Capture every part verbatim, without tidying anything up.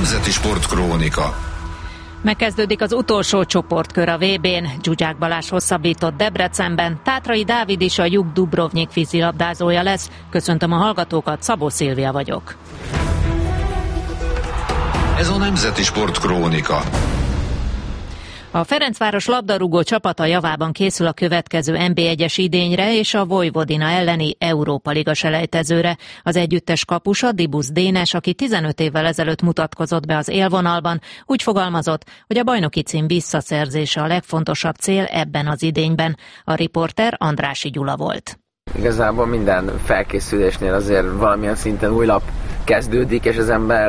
Nemzeti Sportkrónika. Megkezdődik az utolsó csoportkör a vé bén. Zsuzsák Balázs hosszabbított Debrecenben, Tátrai Dávid is a Juk Dubrovnik vízilabdázója lesz. Köszöntöm a hallgatókat, Szabó Szilvia vagyok. Ez a Nemzeti Sportkrónika. A Ferencváros labdarúgó csapata javában készül a következő en bé egyes idényre és a Vojvodina elleni Európa Liga selejtezőre. Az együttes kapusa Dibusz Dénes, aki tizenöt évvel ezelőtt mutatkozott be az élvonalban, úgy fogalmazott, hogy a bajnoki cím visszaszerzése a legfontosabb cél ebben az idényben. A riporter Andrássy Gyula volt. Igazából minden felkészülésnél azért valamilyen szinten új lap kezdődik, és az ember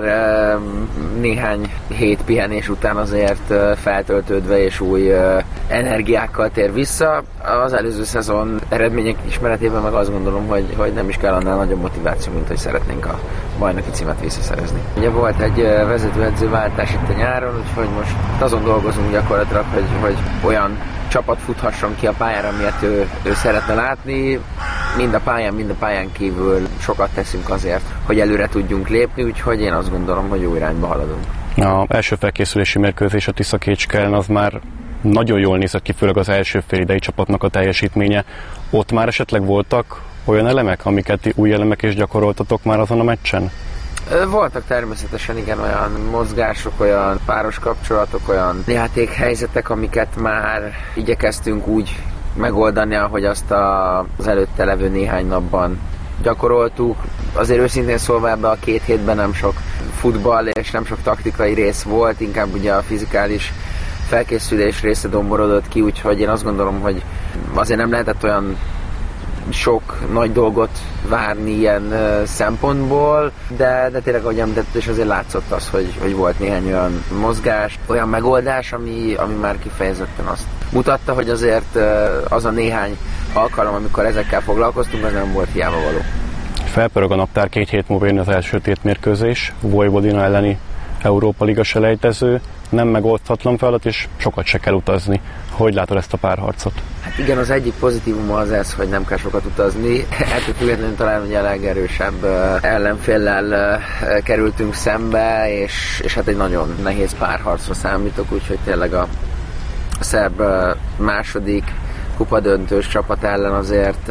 néhány hét pihenés után azért feltöltődve és új energiákkal tér vissza. Az előző szezon eredmények ismeretében meg azt gondolom, hogy, hogy nem is kell annál nagyobb motiváció, mint hogy szeretnénk a bajnoki címet visszaszerezni. Ugye volt egy vezetőedzőváltás itt a nyáron, úgyhogy most azon dolgozunk gyakorlatilag, hogy, hogy olyan csapat futhasson ki a pályára, amilyet ő, ő szeretne látni. Mind a pályán, mind a pályán kívül sokat teszünk azért, hogy előre tudjunk lépni, úgyhogy én azt gondolom, hogy jó irányba haladunk. A első felkészülési mérkőzés a Tiszakécskelen az már nagyon jól nézett ki, főleg az első félidei csapatnak a teljesítménye. Ott már esetleg voltak olyan elemek, amiket új elemek is gyakoroltatok már azon a meccsen? Voltak természetesen igen olyan mozgások, olyan páros kapcsolatok, olyan játékhelyzetek, amiket már igyekeztünk úgy megoldani, ahogy azt a, az előtte levő néhány napban gyakoroltuk. Azért őszintén szólva ebbe a két hétben nem sok futball és nem sok taktikai rész volt, inkább ugye a fizikális felkészülés része domborodott ki, úgyhogy én azt gondolom, hogy azért nem lehetett olyan sok nagy dolgot várni ilyen uh, szempontból, de, de tényleg, ahogy említett, és azért látszott az, hogy, hogy volt néhány olyan mozgás, olyan megoldás, ami, ami már kifejezetten azt mutatta, hogy azért uh, az a néhány alkalom, amikor ezekkel foglalkoztunk, az nem volt hiába való. Felpörög a naptár, két hét múlva jön az első tétmérkőzés, Vojvodina elleni Európa Liga selejtező, nem megoldhatatlan feladat, és sokat se kell utazni. Hogy látod ezt a párharcot? Hát igen, az egyik pozitívum az ez, hogy nem kell sokat utazni. Ettől függetlenül talán ugye a legerősebb ellenféllel kerültünk szembe, és, és hát egy nagyon nehéz párharcra számítok, úgyhogy tényleg a szerb második kupadöntős csapat ellen azért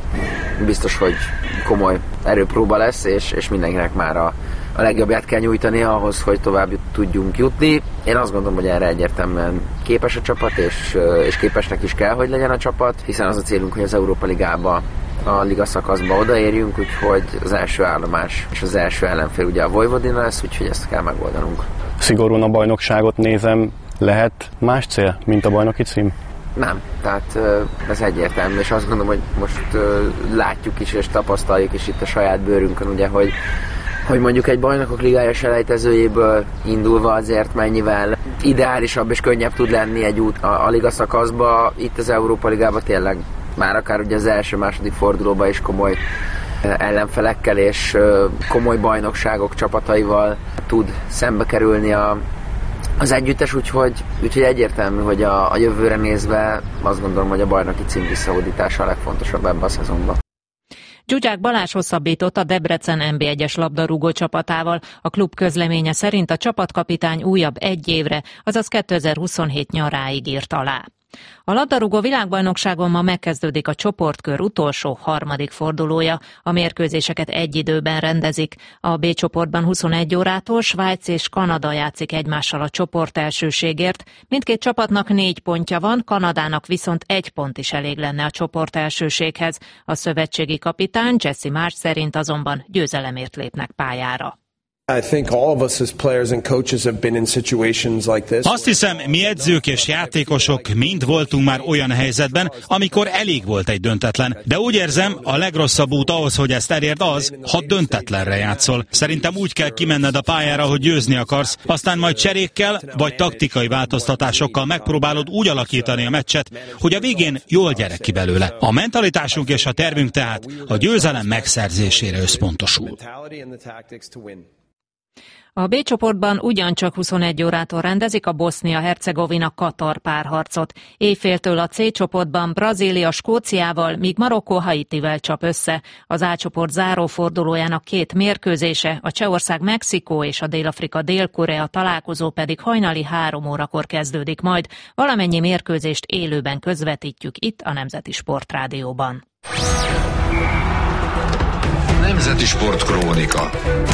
biztos, hogy komoly erőpróba lesz, és, és mindenkinek már a a legjobbját kell nyújtani ahhoz, hogy tovább tudjunk jutni. Én azt gondolom, hogy erre egyértelműen képes a csapat, és, és képesnek is kell, hogy legyen a csapat, hiszen az a célunk, hogy az Európa Ligába, a liga szakaszba odaérjünk, úgyhogy az első állomás és az első ellenfél ugye a Vojvodina lesz, úgyhogy ezt kell megoldanunk. Szigorúan a bajnokságot nézem, lehet más cél, mint a bajnoki cím? Nem, tehát ez egyértelmű, és azt gondolom, hogy most látjuk is és tapasztaljuk is itt a saját bőrünkön, ugye, hogy hogy mondjuk egy bajnokok ligája selejtezőjéből indulva azért mennyivel ideálisabb és könnyebb tud lenni egy út a, a liga szakaszba. Itt az Európa Ligában tényleg már akár ugye az első-második fordulóban is komoly ellenfelekkel és komoly bajnokságok csapataival tud szembe kerülni a, az együttes, úgyhogy, úgyhogy egyértelmű, hogy a, a jövőre nézve azt gondolom, hogy a bajnoki cím visszahódítása a legfontosabb ebben a szezonban. Zsuzsák Balázs hosszabbított a Debrecen en bé egyes labdarúgó csapatával. A klub közleménye szerint a csapatkapitány újabb egy évre, azaz kétezer-huszonhét nyaráig írt alá. A labdarúgó világbajnokságon ma megkezdődik a csoportkör utolsó harmadik fordulója. A mérkőzéseket egy időben rendezik. A B csoportban huszonegy órától Svájc és Kanada játszik egymással a csoport elsőségért. Mindkét csapatnak négy pontja van, Kanadának viszont egy pont is elég lenne a csoport elsőséghez. A szövetségi kapitány Jesse Marsh szerint azonban győzelemért lépnek pályára. Azt hiszem, mi edzők és játékosok mind voltunk már olyan helyzetben, amikor elég volt egy döntetlen. De úgy érzem, a legrosszabb út ahhoz, hogy ezt elérd az, ha döntetlenre játszol. Szerintem úgy kell kimenned a pályára, hogy győzni akarsz, aztán majd cserékkel vagy taktikai változtatásokkal megpróbálod úgy alakítani a meccset, hogy a végén jól gyere ki belőle. A mentalitásunk és a tervünk tehát a győzelem megszerzésére összpontosul. A B csoportban ugyancsak huszonegy órától rendezik a Bosznia-Hercegovina-Katar párharcot. Éjféltől a C csoportban Brazília Skóciával, míg Marokkó Haitivel csap össze. Az A csoport zárófordulójának két mérkőzése, a Csehország Mexikó és a Dél-Afrika Dél-Korea találkozó pedig hajnali három órakor kezdődik majd. Valamennyi mérkőzést élőben közvetítjük itt a Nemzeti Sportrádióban. Nemzeti Sportkrónika.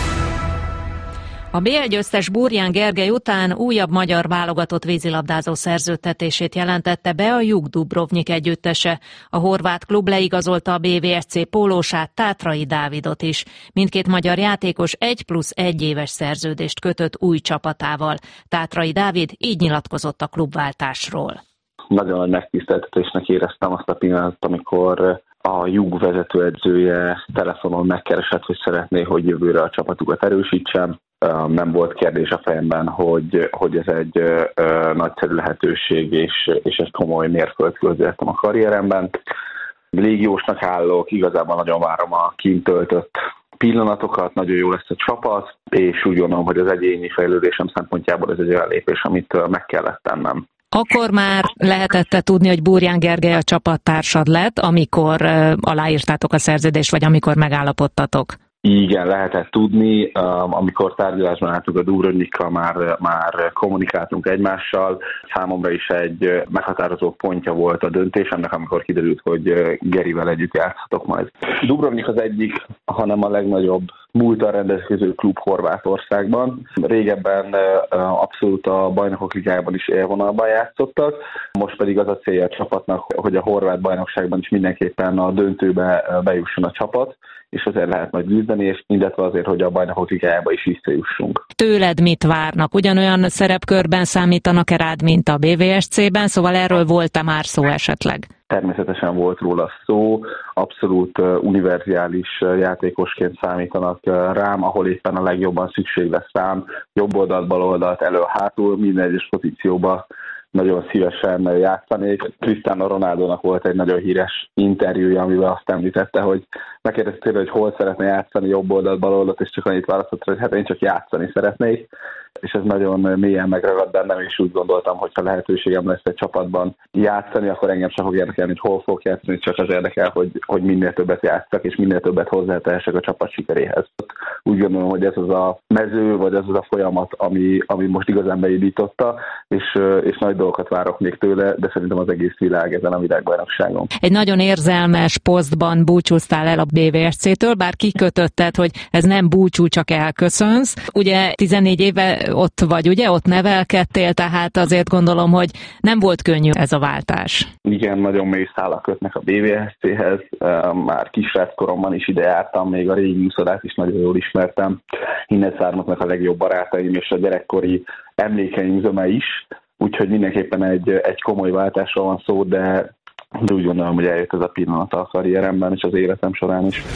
A bé egy győztes Burján Gergely után újabb magyar válogatott vízilabdázó szerződtetését jelentette be a Juk Dubrovnik együttese. A horvát klub leigazolta a bé vé es cé pólósát, Tátrai Dávidot is. Mindkét magyar játékos egy plusz egy éves szerződést kötött új csapatával. Tátrai Dávid így nyilatkozott a klubváltásról. Nagyon nagy megtiszteltetésnek éreztem azt a pillanatot, amikor a Jug vezetőedzője telefonon megkeresett, hogy szeretné, hogy jövőre a csapatukat erősítsem. Nem volt kérdés a fejemben, hogy, hogy ez egy ö, nagyszerű lehetőség, és, és ez komoly mérföldkő lettem a karrieremben. Légiósnak állok, igazából nagyon várom a kint töltött pillanatokat, nagyon jó lesz a csapat, és úgy gondolom, hogy az egyéni fejlődésem szempontjából ez egy olyan lépés, amit meg kellett tennem. Akkor már lehetett tudni, hogy Burján Gergely a csapattársad lett, amikor uh, aláírtátok a szerződést, vagy amikor megállapodtatok? Igen, lehetett tudni, amikor tárgyalásban álltunk a Dubrovnikkal, már, már kommunikáltunk egymással. Számomra is egy meghatározó pontja volt a döntésemnek, amikor kiderült, hogy Gerivel együtt játszhatok majd. Dubrovnik az egyik, hanem a legnagyobb múlttal rendelkező klub Horvátországban. Régebben abszolút a Bajnokok Ligájában is élvonalban játszottak, most pedig az a célja a csapatnak, hogy a horvát bajnokságban is mindenképpen a döntőbe bejusson a csapat, és azért lehet majd küzdeni, és illetve azért, hogy a Bajnokok Ligájába is visszajussunk. Tőled mit várnak? Ugyanolyan szerepkörben számítanak-e rád, mint a bé vé es cében? Szóval erről volt-e már szó esetleg? Természetesen volt róla szó, abszolút univerzális játékosként számítanak rám, ahol éppen a legjobban szükség lesz rám, jobb oldalt, bal oldalt, elő-hátul, minden egyes pozícióba nagyon szívesen játszanék. Cristiano Ronaldónak volt egy nagyon híres interjúja, amiben azt említette, hogy megkérdezte, hogy hol szeretne játszani, jobb oldalt, bal oldalt, és csak annyit választott, hogy hát én csak játszani szeretnék. És ez nagyon mélyen megragad bennem, és úgy gondoltam, hogy ha lehetőségem lesz egy csapatban játszani, akkor engem sem fog érdekelni, hogy hol fog játszani, csak az érdekel, hogy, hogy minél többet játszak, és minél többet hozzátehessek a csapat sikeréhez. Úgy gondolom, hogy ez az a mező, vagy ez az a folyamat, ami, ami most igazán beindította, és, és nagy dolgokat várok még tőle, de szerintem az egész világ ezen a világbajnokságon. Egy nagyon érzelmes posztban búcsúztál el a bé vé es cé-től, bár kikötötted, hogy ez nem búcsú, csak elköszönsz. Ugye tizennégy éve ott vagy, ugye? Ott nevelkedtél, tehát azért gondolom, hogy nem volt könnyű ez a váltás. Igen, nagyon mély szálak kötnek a bé vé es céhez. Már kisráckoromban is ide jártam, még a régi úszodát is nagyon jól ismertem. Innen származnak a legjobb barátaim, és a gyerekkori emlékeim zöme is. Úgyhogy mindenképpen egy, egy komoly váltásról van szó, de úgy gondolom, hogy eljött ez a pillanat a karrieremben és az életem során is.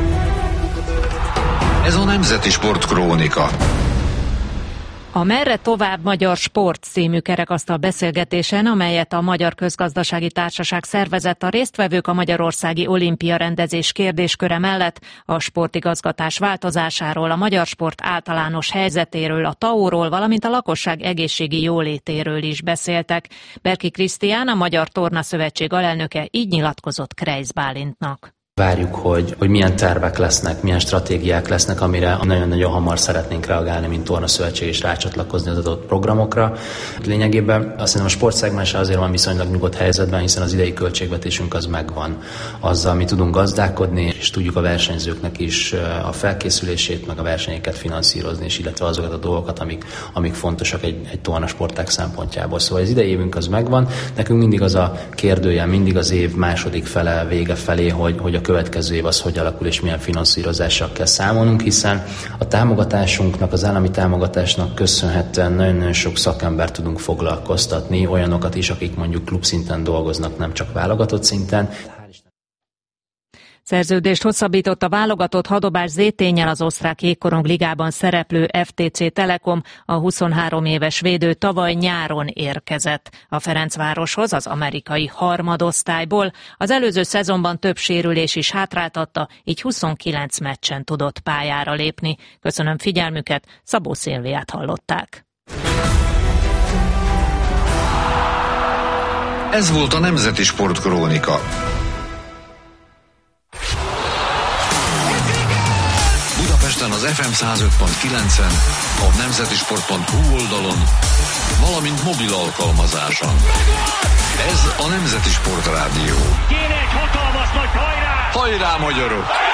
Ez a Nemzeti Sportkrónika. A Merre tovább Magyar Sport című kerekasztal beszélgetésen, amelyet a Magyar Közgazdasági Társaság szervezett, a résztvevők a magyarországi olimpia rendezés kérdésköre mellett a sportigazgatás változásáról, a magyar sport általános helyzetéről, a té á o-ról, valamint a lakosság egészségi jólétéről is beszéltek. Berki Krisztián, a Magyar Torna Szövetség alelnöke így nyilatkozott Kreisz Bálintnak. Várjuk, hogy, hogy milyen tervek lesznek, milyen stratégiák lesznek, amire nagyon-nagyon hamar szeretnénk reagálni, mint Tornaszövetség, és rácsatlakozni az adott programokra. Lényegében azt hiszem a sportszegmens azért van viszonylag nyugodt helyzetben, hiszen az idei költségvetésünk az megvan. Azzal mi tudunk gazdálkodni, és tudjuk a versenyzőknek is a felkészülését, meg a versenyeket finanszírozni, és illetve azokat a dolgokat, amik, amik fontosak egy, egy tornasportág szempontjából. Szóval az idei évünk az megvan. Nekünk mindig az a kérdője, mindig az év második fele, vége felé, hogy, hogy a következő év az hogy alakul, és milyen finanszírozással kell számolnunk, hiszen a támogatásunknak, az állami támogatásnak köszönhetően nagyon-nagyon sok szakembert tudunk foglalkoztatni, olyanokat is, akik mondjuk klubszinten dolgoznak, nem csak válogatott szinten. Szerződést hosszabbított a válogatott hadobás zé té-nyel az osztrák jégkorong ligában szereplő ef té cé Telekom, a huszonhárom éves védő tavaly nyáron érkezett a Ferencvároshoz az amerikai harmadosztályból. Az előző szezonban több sérülés is hátráltatta, így huszonkilenc meccsen tudott pályára lépni. Köszönöm figyelmüket, Szabó Szilviát hallották. Ez volt a Nemzeti Sportkrónika. Budapesten az ef em száz öt pont kilencen, a nemzetisport pont hu oldalon, valamint mobil alkalmazáson. Ez a Nemzeti Sport Rádió. Kéne egy hatalmas nagy hajrá! Hajrá, magyarok!